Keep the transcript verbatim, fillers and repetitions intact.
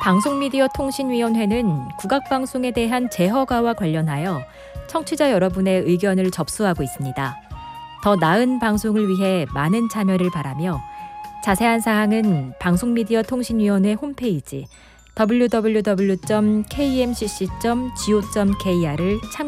방송미디어통신위원회는 국악방송에 대한 재허가와 관련하여 청취자 여러분의 의견을 접수하고 있습니다. 더 나은 방송을 위해 많은 참여를 바라며 자세한 사항은 방송미디어통신위원회 홈페이지 더블유 더블유 더블유 점 케이엠씨씨 점 지오 점 케이알을 참고하십시오.